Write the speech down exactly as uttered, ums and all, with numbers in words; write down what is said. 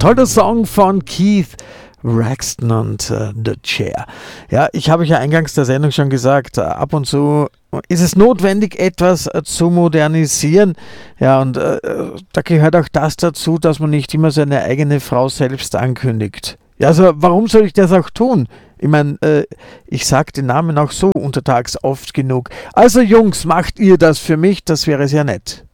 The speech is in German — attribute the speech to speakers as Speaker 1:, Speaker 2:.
Speaker 1: Toller Song von Keith Braxton und äh, The Chair. Ja, ich habe ja eingangs der Sendung schon gesagt, äh, ab und zu ist es notwendig, etwas äh, zu modernisieren. Ja, und äh, da gehört auch das dazu, dass man nicht immer seine eigene Frau selbst ankündigt. Ja, also warum soll ich das auch tun? Ich meine, äh, ich sage den Namen auch so untertags oft genug. Also Jungs, macht ihr das für mich? Das wäre sehr nett.